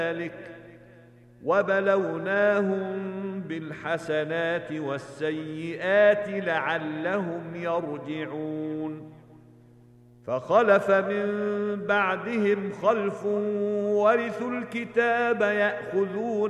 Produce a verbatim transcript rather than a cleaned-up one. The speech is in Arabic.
ذلك وبلوناهم بالحسنات والسيئات لعلهم يرجعون فخلف من بعدهم خلف ورثوا الكتاب يأخذون